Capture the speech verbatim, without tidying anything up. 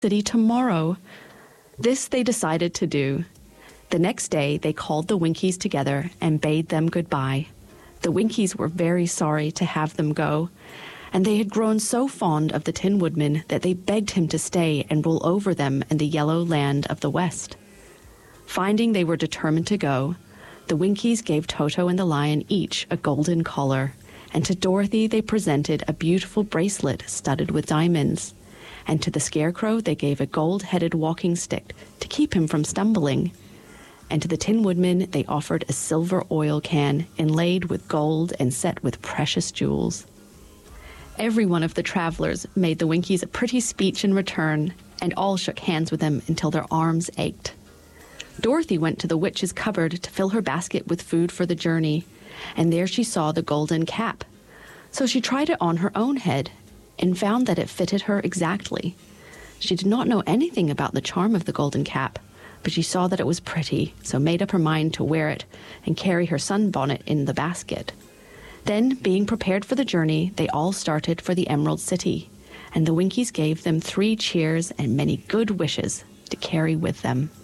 city tomorrow. This they decided to do. The next day, they called the Winkies together and bade them goodbye. The Winkies were very sorry to have them go, and they had grown so fond of the Tin Woodman that they begged him to stay and rule over them in the yellow land of the west. Finding they were determined to go, the Winkies gave Toto and the Lion each a golden collar, and to Dorothy they presented a beautiful bracelet studded with diamonds, and to the Scarecrow they gave a gold-headed walking stick to keep him from stumbling, and to the Tin Woodman they offered a silver oil can inlaid with gold and set with precious jewels. Every one of the travelers made the Winkies a pretty speech in return, and all shook hands with them until their arms ached. Dorothy went to the witch's cupboard to fill her basket with food for the journey, and there she saw the golden cap. So she tried it on her own head and found that it fitted her exactly. She did not know anything about the charm of the golden cap, but she saw that it was pretty, so made up her mind to wear it and carry her sunbonnet in the basket. Then, being prepared for the journey, they all started for the Emerald City, and the Winkies gave them three cheers and many good wishes to carry with them.